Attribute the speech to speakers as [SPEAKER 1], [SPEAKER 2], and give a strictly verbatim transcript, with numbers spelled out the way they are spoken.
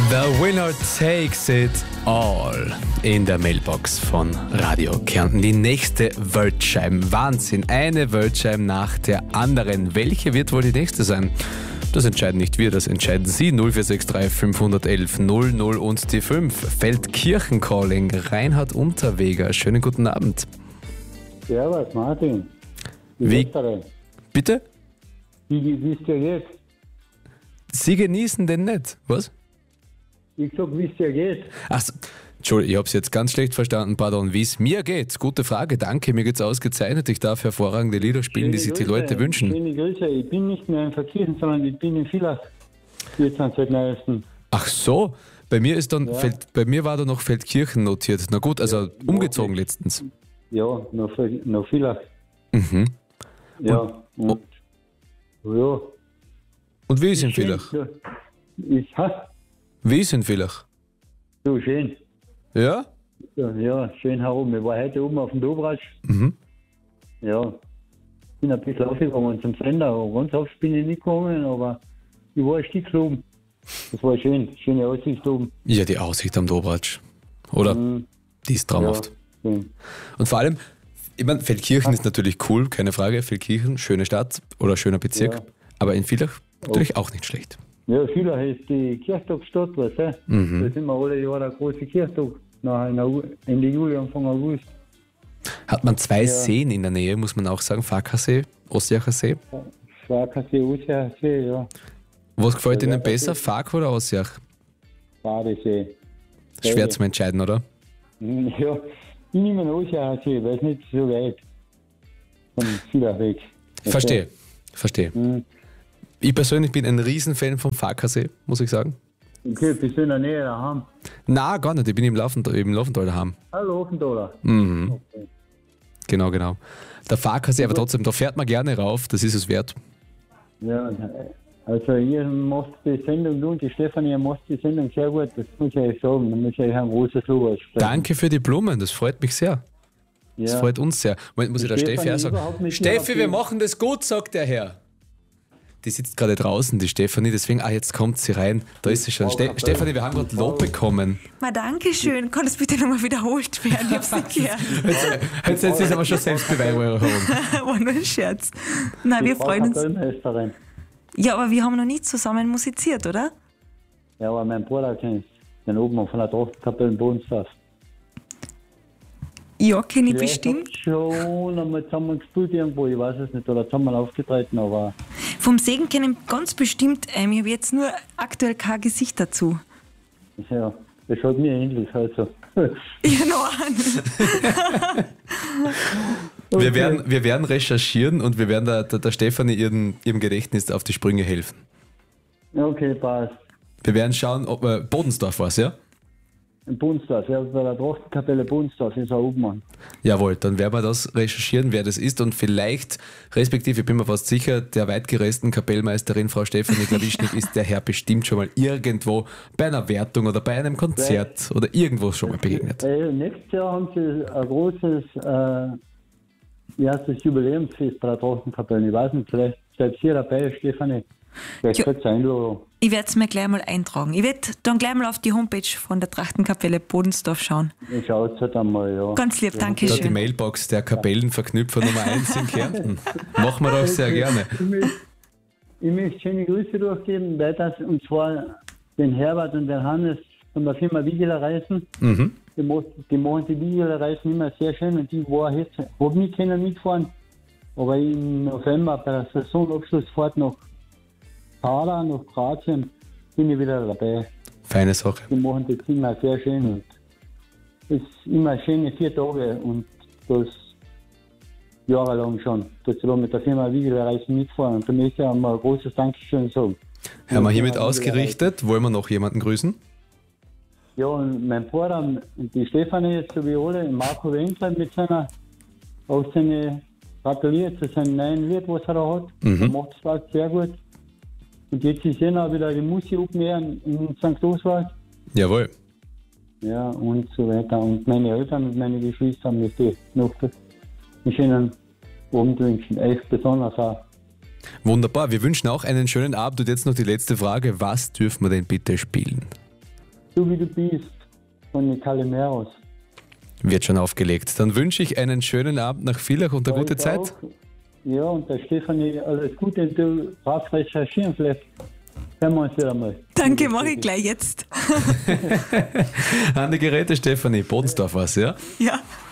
[SPEAKER 1] The winner takes it all in der Mailbox von Radio Kärnten. Die nächste Wortscheibe. Wahnsinn, eine Wortscheibe nach der anderen. Welche wird wohl die nächste sein? Das entscheiden nicht wir, das entscheiden Sie. null vier sechs drei fünf eins eins null null und die fünf. Feldkirchen-Calling, Reinhard Unterweger. Schönen guten Abend.
[SPEAKER 2] Servus, Martin.
[SPEAKER 1] Wie? Bitte?
[SPEAKER 2] Wie, wie ist dir geht?
[SPEAKER 1] Sie genießen den nicht, was?
[SPEAKER 2] Ich sag, wie es dir geht.
[SPEAKER 1] Ach so. Entschuldigung, ich habe es jetzt ganz schlecht verstanden. Pardon, wie es mir geht. Gute Frage, danke. Mir geht's ausgezeichnet. Ich darf hervorragende Lieder spielen,
[SPEAKER 2] Schöne
[SPEAKER 1] die sich die
[SPEAKER 2] Grüße,
[SPEAKER 1] Leute wünschen.
[SPEAKER 2] Schöne Grüße. Ich bin nicht mehr in Verkirchen, sondern ich bin in Villach. Jetzt seit neuestem.
[SPEAKER 1] Ach so, bei mir ist dann
[SPEAKER 2] Ja.
[SPEAKER 1] Feld, bei mir war da noch Feldkirchen notiert. Na gut, also
[SPEAKER 2] Ja,
[SPEAKER 1] umgezogen
[SPEAKER 2] okay.
[SPEAKER 1] letztens.
[SPEAKER 2] Ja, nach, Vi- nach Villach.
[SPEAKER 1] Mhm.
[SPEAKER 2] Ja, und, ja.
[SPEAKER 1] Und wie ist in
[SPEAKER 2] Schön,
[SPEAKER 1] Villach?
[SPEAKER 2] ja. Ich ha,
[SPEAKER 1] Wie ist in Villach?
[SPEAKER 2] so schön.
[SPEAKER 1] Ja?
[SPEAKER 2] Ja, ja, schön herum. Ich war heute oben auf dem Dobratsch.
[SPEAKER 1] Mhm.
[SPEAKER 2] Ja, bin ein bisschen aufgegangen zum Sender. Aber ganz oft bin ich nicht gekommen, aber ich war ein Stück oben. Das war schön, schöne Aussicht oben.
[SPEAKER 1] Ja, die Aussicht am Dobratsch. Oder?
[SPEAKER 2] Mhm.
[SPEAKER 1] Die ist traumhaft.
[SPEAKER 2] Ja, schön.
[SPEAKER 1] Und vor allem, ich meine, Feldkirchen ist natürlich cool, keine Frage. Feldkirchen, schöne Stadt oder schöner Bezirk.
[SPEAKER 2] Ja.
[SPEAKER 1] Aber in Villach natürlich auch nicht schlecht.
[SPEAKER 2] Ja, Villach ist die Kirchtagstadt, weißt du?
[SPEAKER 1] Mhm.
[SPEAKER 2] Da sind wir alle Jahre ein großer Kirchtag. Nachher in Au- Ende Juli, Anfang August.
[SPEAKER 1] Hat man zwei Seen in der Nähe, muss man auch sagen. Farkasee, Ossiacher See.
[SPEAKER 2] Schwarkasee, Ossiachsee, ja.
[SPEAKER 1] Was gefällt
[SPEAKER 2] Ja,
[SPEAKER 1] Ihnen
[SPEAKER 2] das
[SPEAKER 1] besser,
[SPEAKER 2] ist-
[SPEAKER 1] Fark oder Ossiach?
[SPEAKER 2] Badesee.
[SPEAKER 1] Schwer zu entscheiden, oder?
[SPEAKER 2] Hm, Ja, ich nehme den Ossiachsee, weil es nicht so weit von Villach weg.
[SPEAKER 1] Verstehe, verstehe.
[SPEAKER 2] Mhm.
[SPEAKER 1] Ich persönlich bin ein Riesenfan vom Farkasee, muss ich sagen.
[SPEAKER 2] Okay, bist du in der Nähe daheim?
[SPEAKER 1] Na, gar nicht, ich bin im Laufental, im Laufental daheim.
[SPEAKER 2] Hallo, Offendaler.
[SPEAKER 1] Mhm.
[SPEAKER 2] Okay.
[SPEAKER 1] Genau, genau. Der Farkasee, aber trotzdem, da fährt man gerne rauf, das ist es wert.
[SPEAKER 2] Ja, also ihr macht die Sendung, du und die Stefanie macht die Sendung sehr gut, das muss ich euch sagen. Da muss ich euch ein großes Lob aussprechen.
[SPEAKER 1] Danke für die Blumen, das freut mich sehr. Das
[SPEAKER 2] Ja.
[SPEAKER 1] freut uns sehr. Moment, muss ich der
[SPEAKER 2] Stefanie
[SPEAKER 1] Steffi auch sagen.
[SPEAKER 2] überhaupt nicht
[SPEAKER 1] Steffi,
[SPEAKER 2] mehr
[SPEAKER 1] wir machen das gut, sagt der Herr. Die sitzt gerade draußen, die Stefanie, deswegen, ah, jetzt kommt sie rein. Da ist sie schon. Ste Stefanie, wir haben gerade Lob bekommen.
[SPEAKER 3] Ma, danke schön. Kann das bitte nochmal wiederholt werden? Ich hab's nicht gehört.
[SPEAKER 1] Jetzt, jetzt ist aber schon Selbstbeweihräucherung.
[SPEAKER 3] War nur ein Scherz. Nein, wir
[SPEAKER 2] Frau
[SPEAKER 3] freuen uns.
[SPEAKER 2] Kapellmeisterin.
[SPEAKER 3] Ja, aber wir haben noch nie zusammen musiziert, oder?
[SPEAKER 2] Ja, aber mein Bruder kennt den Obmann von der Trochtenkapelle in Bodensdorf.
[SPEAKER 3] Ja, kenne ich
[SPEAKER 2] Ja,
[SPEAKER 3] bestimmt.
[SPEAKER 2] Ich hab schon einmal zusammen gespielt irgendwo, ich weiß es nicht, oder zusammen aufgetreten, aber
[SPEAKER 3] Vom Segen kenne ich ganz bestimmt. Ähm, ich habe jetzt nur aktuell kein Gesicht dazu.
[SPEAKER 2] ja, das schaut mir ähnlich, also.
[SPEAKER 3] Ja, noch an.
[SPEAKER 1] Wir, werden, wir werden recherchieren und wir werden der, der, der Stefanie ihren, ihrem Gedächtnis auf die Sprünge helfen.
[SPEAKER 2] Okay, passt.
[SPEAKER 1] Wir werden schauen, ob äh, Bodensdorf war es, ja?
[SPEAKER 2] In Bodensdorf, ja, bei der Trochtenkapelle Bodensdorf ist ein Obmann.
[SPEAKER 1] Jawohl, dann werden wir das recherchieren, wer das ist und vielleicht, respektive, ich bin mir fast sicher, der weitgereisten Kapellmeisterin Frau Stefanie Glawischnik ist der Herr bestimmt schon mal irgendwo bei einer Wertung oder bei einem Konzert oder irgendwo schon mal begegnet.
[SPEAKER 2] Äh, nächstes Jahr haben sie ein großes äh, wie heißt das, Jubiläumsfest bei der Trochtenkapelle. Ich weiß nicht, vielleicht seid ihr dabei, Stefanie. Vielleicht
[SPEAKER 3] Ja.
[SPEAKER 2] kriegt ihr Einladung.
[SPEAKER 3] Ich werde es mir gleich mal eintragen. Ich werde dann gleich mal auf die Homepage von der Trachtenkapelle Bodensdorf schauen.
[SPEAKER 2] Ich schaue es halt einmal, ja.
[SPEAKER 3] Ganz lieb, danke
[SPEAKER 1] Da die
[SPEAKER 3] schön.
[SPEAKER 1] Mailbox der Kapellenverknüpfer Nummer eins in Kärnten. Machen wir doch sehr gerne.
[SPEAKER 2] Ich möchte, ich möchte schöne Grüße durchgeben, weiters, und zwar den Herbert und den Hannes von der Firma Wiegeler Reisen.
[SPEAKER 1] Mhm.
[SPEAKER 2] Die, mo- die machen die Wiegeler Reisen immer sehr schön und ich war jetzt, habe nicht können mitfahren, aber im November bei der Saisonabschlussfahrt nach Tada, nach Kroatien, bin ich wieder dabei.
[SPEAKER 1] Feine Sache.
[SPEAKER 2] Die machen das immer sehr schön und es ist immer schöne vier Tage und das jahrelang schon, dass ich da mit der Firma Wiegeler Reisen mitfahren und da möchte ich einmal ein großes Dankeschön sagen.
[SPEAKER 1] Haben wir hiermit
[SPEAKER 2] Ja,
[SPEAKER 1] ausgerichtet? Wollen wir noch jemanden grüßen?
[SPEAKER 2] Ja, und mein Bruder und die Stefanie, sowie alle, Marco Winkler mit seiner, auch seine, gratuliert zu seinem neuen Lied, was er da hat.
[SPEAKER 1] Mhm.
[SPEAKER 2] Er macht es auch sehr gut. Und jetzt ist ja noch wieder die Musik aufnehmen in Sankt Oswald.
[SPEAKER 1] Jawohl.
[SPEAKER 2] Ja, und so weiter. Und meine Eltern und meine Geschwister möchte ich noch einen schönen Abend wünschen. Echt besonders auch.
[SPEAKER 1] Wunderbar. Wir wünschen auch einen schönen Abend und jetzt noch die letzte Frage. Was dürfen wir denn bitte spielen?
[SPEAKER 2] so wie du bist, von den Calimeros.
[SPEAKER 1] Wird schon aufgelegt. Dann wünsche ich einen schönen Abend nach Villach und eine gute
[SPEAKER 2] Ich
[SPEAKER 1] Zeit.
[SPEAKER 2] auch. Ja, und der Stefanie, alles Gute, und du brauchst recherchieren, vielleicht hören wir uns wieder mal.
[SPEAKER 3] Danke, mache ich gleich jetzt.
[SPEAKER 1] An die Geräte, Stefanie. Bodensdorf was, ja?
[SPEAKER 3] Ja.